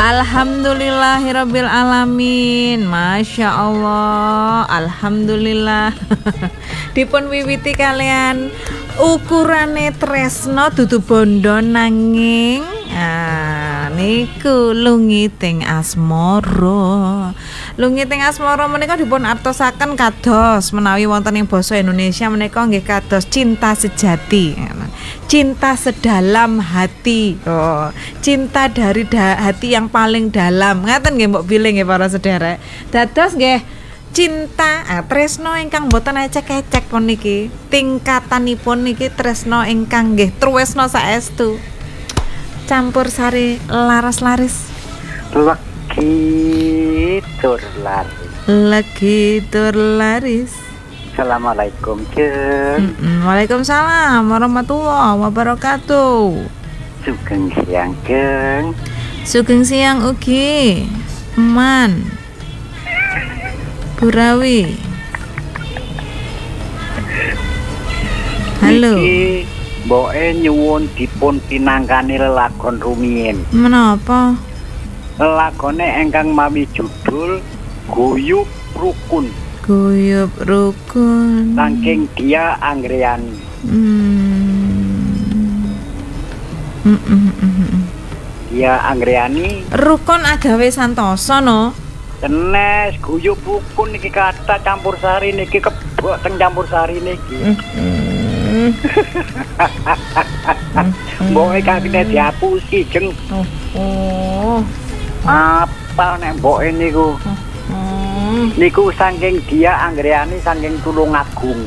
Alhamdulillahirabbil alamin. Masya Allah. Alhamdulillah. Dipun wiwiti kalian ukurane tresno dudu bondo nanging niku lungiting asmara. Lungiting asmara menika dipun artosaken kados menawi wonten ing basa Indonesia menika nggih kados cinta sejati. Cinta sedalam hati. Oh, cinta dari hati yang paling dalam. Ngaten nggih mbok bilih nggih para sederek. Dados nggih cinta tresno ingkang boten ecek-ecek pun niki. Tingkatanipun niki tresno ingkang nggih tresno saestu. Campur sari laras-laris. Legi tur laris. Assalamualaikum, Ceng. Waalaikumsalam warahmatullahi wabarakatuh. Sugeng siang, Ceng. Sugeng siang ugi. Man. Burawi. Halo. Iki mboke nyuwun dipun pinanggani lelagon rumiyin. Menapa? Lelagone ingkang mawi judul Guyub Rukun. Guyub Rukun. Saking Dia Anggriani. Dia Anggriani. Rukun agawe santoso no. Tenes Guyub Rukun niki kata campur sari niki kebok teng campur sari niki. Mboke kakene diapusi, Jeng. Apa nek mboke niku? Niku saking Dia Anggriani saking Tulungagung.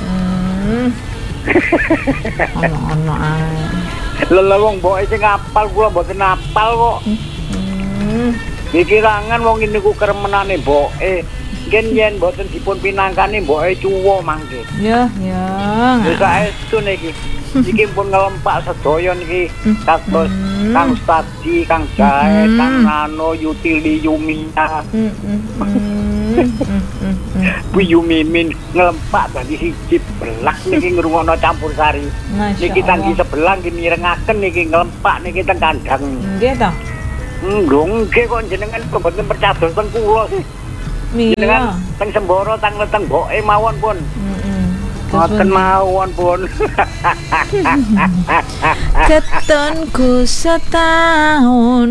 Ono ae. Lha wong mboke sing apal kula mboten apal kok. Pikirangan wong niku keremenane mboke. Ngen yen mboten dipun pinangkani mboke cuwo mangke. Ya. Wis saestu niki. Iki pun ngelempak sedaya niki kados Kang Stadi, Kang Jae, Kang Nano, Yutili Yumina. Bu Yumimin ngelempak dadi siji belak niki ngrungokno campur sari. Niki tanggi sebelah niki mirengaken niki ngelempak niki teng kandang. Nggih to. Nggih kok jenengan mboten percados teng kula sih. Jenengan teng Semboro teng mboke mawon pun. Ngoten mawon pun. Ketonku setahun.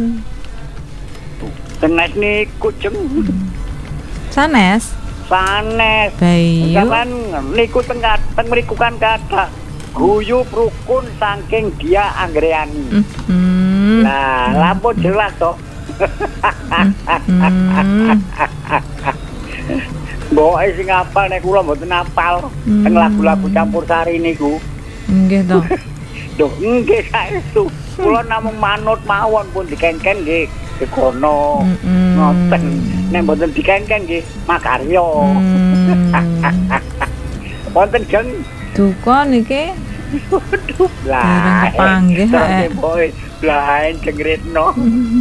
Tenes niku Jeng. Sanes. Bayu. Sampeyan niku teng mriku kan kata Guyub Rukun saking Dia Anggriani. Nah, lampun jelas toh. Mboke sing apal nek kula mboten apal teng lagu-lagu campur sari niku. Nggih to. Duh, nggih saestu. Kula namung manut mawon pun dikengken nggih kekono. Ngoten. Nek mboten dikengken nggih makarya. Wonten Jeng duka niki. Lah, panggih boy. Lah jengretno.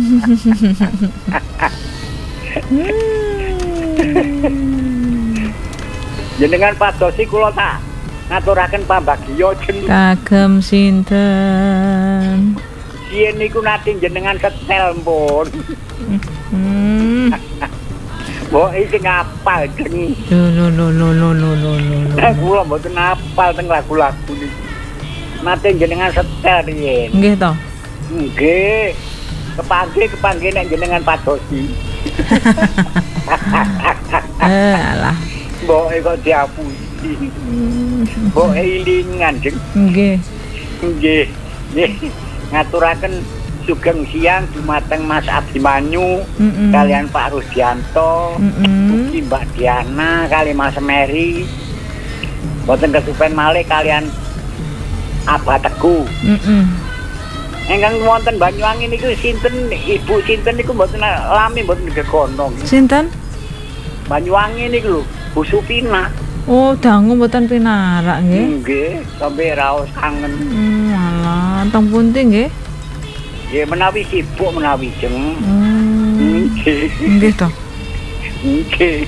Jenengan padosi kula tak ngaturaken pambagya Jeng. Kagem sinten? Yen niku nate jenengan setel pun. Mbok iki ngapal Jeng. Lho. Kula mboten apal teng lagu-lagu niku. Nate jenengan setel riyen. Nggih to. Nggih. Kepanggih nek jenengan padosi. Alah. Mboke kok diapusi. Mboke ilingan, Jeng. Nggih. Ngaturaken sugeng siang dumateng Mas Abimanyu kalian Pak Rusdianto, ugi Mbak Diana kali Mas Meri. Mboten kesupen malih kalian Abah Teguh. Engkang wonten Banyuwangi niku sinten Ibu sinten niku mboten lami mboten gegono. Sinten? Banyuwangi niku lho, Bu Supina. Oh, dangu mboten pinarak nggih. Nggih, sampe raos kangen. Alah, teng pundi nggih? Nggih menawi sibuk menawi Jeng. Nggih to. Nggih.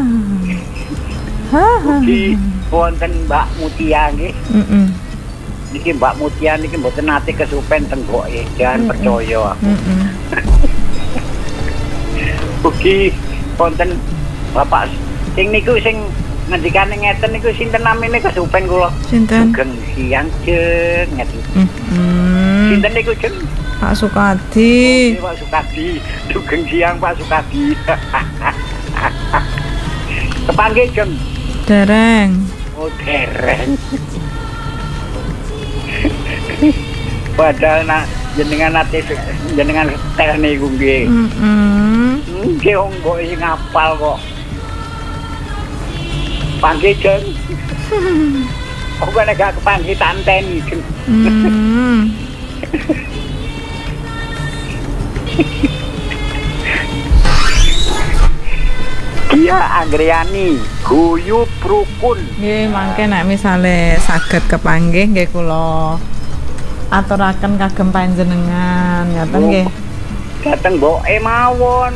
Ugi wonten Mbak Mutia nggih. niki Mbak Mutia niki mboten nate kesupen teng mboke, jangan percaya. Ugi wonten Bapak sing niku sing ngendikane ngeten niku sinten namine kesupen kula. Sinten? Sugeng Siang Jeng ngeten. Sinten niku Jeng? Pak Sukadi. Pak Sukadi. Sugeng Siang Pak Sukadi. Kepanggih Jeng? Dereng. Oh dereng. Padahal jenengan nate jenengan teh niku nggih. Nggih wong kok sing ngapal kok. Panggih Jeng. Kok nek gak kepanggih tanteni Jeng. Dia Anggriani guyub rukun. Nggih, mangke nek misale saged kepanggih nggih kula aturaken kagem panjenengan, ngoten nggih. Dateng mboke mawon.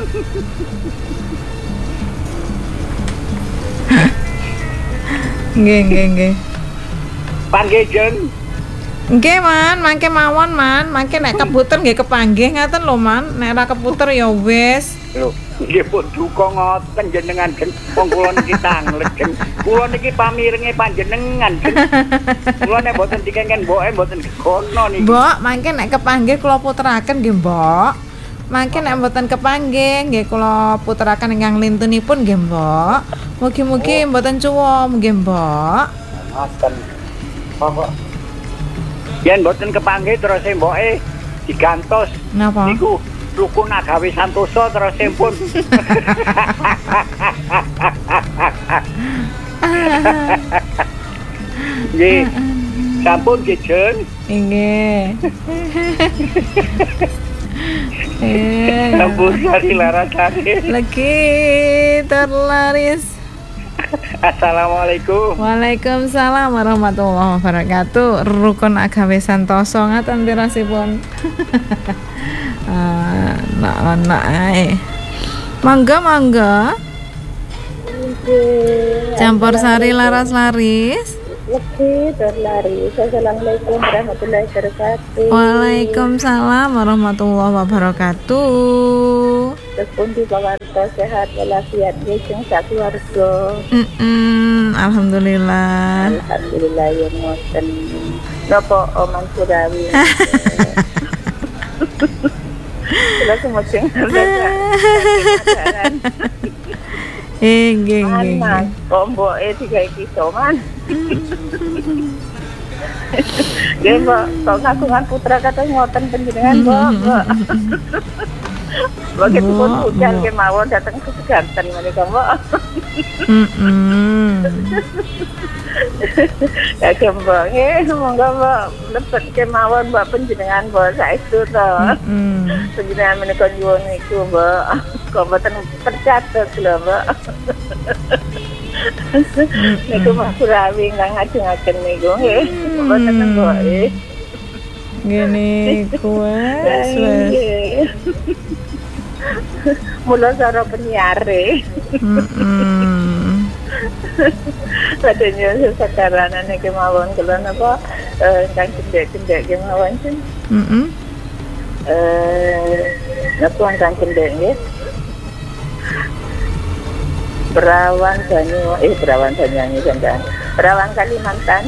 Nggih. Panggih Jeng. Nggih, Man, mangke mawon, Man. Mangke nek keputer nggih kepanggih ngaten lho, Man. Nek ora keputer ya wis. Lho, nggih pun duka ngoten jenengan Jeng. Wong kula niki tanglet Jeng. Kula niki pamirenge panjenengan Jeng. Kula nek mboten dikengken mboke mboten gegono niki. Mbok, mangke nek kepanggih kula puteraken nggih, Mbok. Mangke nek mboten kepanggih nggih kula puteraken ingkang lintunipun nggih, Mbok. Mugi-mugi mboten cuwom nggih, Mbok. Ngoten. Bapak. Yen mboten kepanggih terus mboke digantos. Napa? Niku rukun agawe santosa terus pun. Nggih. Sampun nggih Jeng. Nggih. Sampun sari laras-laris. Lagi terlaris. Assalamualaikum. Waalaikumsalam warahmatullahi wabarakatuh. Rukun agawe santoso ngaten tirasipun. Anak-anak ae. Mangga. Campur sari laras-laris. Lagi terlaris. Assalamualaikum warahmatullahi wabarakatuh. Waalaikumsalam warahmatullahi wabarakatuh. Terus pun di pawarto sehat walafiat jeung sakeluarga. Alhamdulillah. Alhamdulillah ya ngoten. Napa Oman Surawi. Kula semacam Nggih. Anak, kok mboke digawe kisoman. Nggih, Mbok, kok ngagungan putra kata ngoten panjenengan, Mbok. Begitu pun hujan kemawon datang ke seganten menika, Mbok. Ya Mbok, monggo Mbok lebet kemawon Mbok panjenengan Mbok saestu to. Panjenengan menika nyuwun niku, Mbok. Kok mboten percatet lho, Mbok. Niku Mas Surawi nggak ngajengaken niku nggih. Mboten Mbok nggih. Ngene kuwes. Mula cara penyiare. Padahal sekarang nek kemawon kula napa ingkang cendek-cendek kemawon sing. Napa ingkang cendek nggih? Perawan Banyuwangi jangan. Perawan Kalimantan.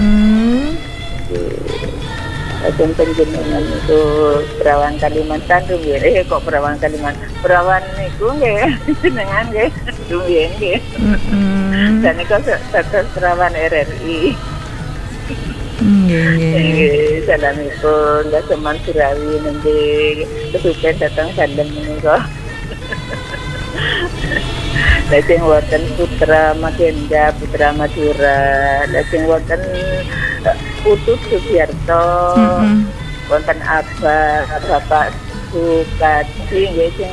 Ajeng panjenengan itu perawan Kalimantan rumiyin. Kok perawan Kalimantan? Perawan niku nggih jenengan nggih rumiyin nggih. Dan niku dados perawan RRI. Nggih. Salamipun Mas Surawi nembe kesupen datang sandeng menika. Lajeng wonten Putra Magenda, Putra Madura, lajeng wonten Putut Sugiarto, wonten Bapak Sukadi,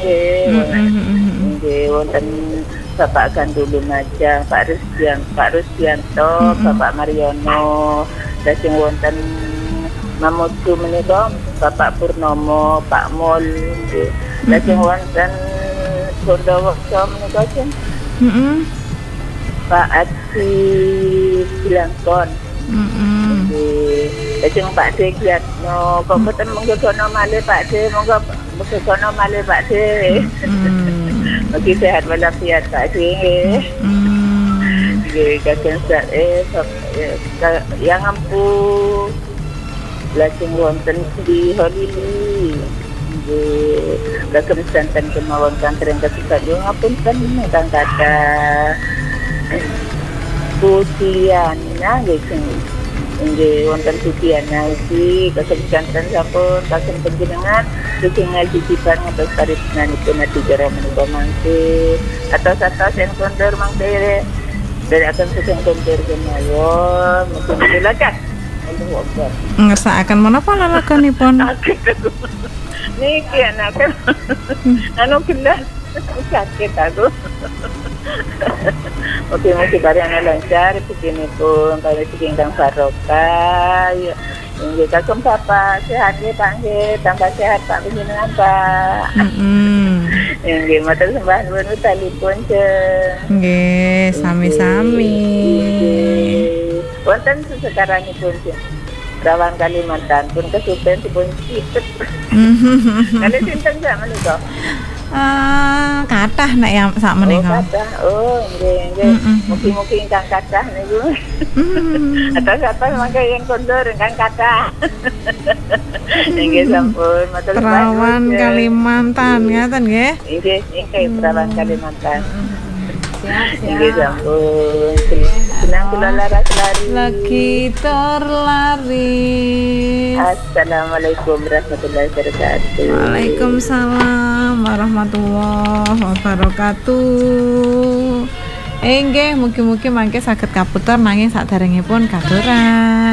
nggih wonten Bapak Gandulu Majang, Pak Rusdianto, Bapak Mariono, lajeng wonten Mamuju menika Bapak Purnomo, Pak Mul, lajeng wonten Bondowoso menika Pak Adi Bilangkon. Lajeng Pak D kiyatno kok mboten monggo kono malih Pak D, monggo kono malih Pak D. Mugi sehat walafiat Pak D nggih. Nggih kakek yang ampun. Lajeng wonten di Holili. Kakek santen kemawon kantreng kasih yo ngapunten kang kata Putiana nggih wonten Putiana iki kakek santen sampun kakek panjenengan sing ngajiban ngantos paripsanipun ati jero menika mangke atos-atos yang kondur mangke dari akan sedang kondur kemawon mungkin silakan ngersakaken menapa lalakonipun niki anakku anu gelas sakit aku oke bareng lancar bikinipun kali bikin kang barokah ya nggih kakung Bapak sehat nggih Pak nggih tambah sehat Pak panjenengan Pak nggih matur sembah nuwun talipun nggih sami-sami wonten sekarangipun Rawan Kalimantan pun kesupen dipun cipet. Kali sinten sak menika? Kathah nek ya sak menika. Oh, nggih. Mugi-mugi ingkang kathah niku. Atas apa mangke yang kondor ingkang kathah. Nggih sampun matur nuwun. Rawan Kalimantan ngaten nggih? Nggih, Rawan Kalimantan. Nggih sampun. Senang kula laras lari. Lagi terlari. Assalamualaikum warahmatullahi wabarakatuh. Waalaikumsalam warahmatullahi wabarakatuh. Nggih, mugi-mugi mangke saged kaputer nanging saderengipun katuran.